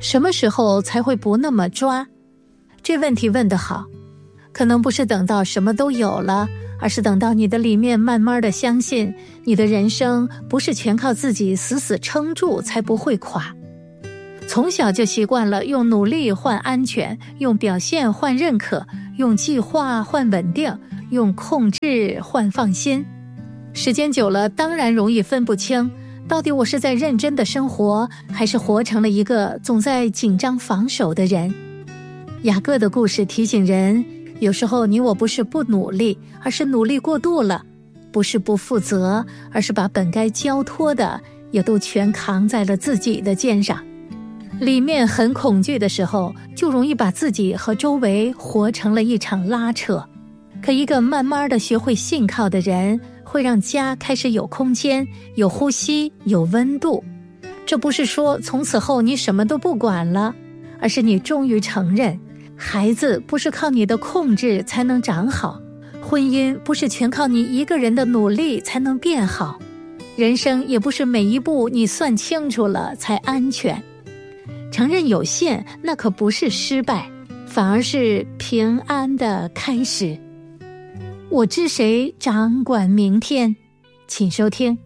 什么时候才会不那么抓？这问题问得好，可能不是等到什么都有了，而是等到你的里面慢慢的相信，你的人生不是全靠自己死死撑住才不会垮。从小就习惯了用努力换安全，用表现换认可，用计划换稳定，用控制换放心。时间久了，当然容易分不清，到底我是在认真的生活，还是活成了一个总在紧张防守的人。雅各的故事提醒人，有时候你我不是不努力，而是努力过度了；不是不负责，而是把本该交托的也都全扛在了自己的肩上。里面很恐惧的时候，就容易把自己和周围活成了一场拉扯。可一个慢慢的学会信靠的人，会让家开始有空间，有呼吸，有温度。这不是说从此后你什么都不管了，而是你终于承认，孩子不是靠你的控制才能长好，婚姻不是全靠你一个人的努力才能变好，人生也不是每一步你算清楚了才安全。承认有限，那可不是失败，反而是平安的开始。我知谁掌管明天，请收听